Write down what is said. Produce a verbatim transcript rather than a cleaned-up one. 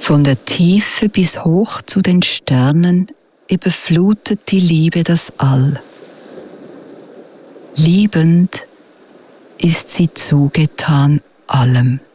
Von der Tiefe bis hoch zu den Sternen überflutet die Liebe das All. Liebend ist sie zugetan allem.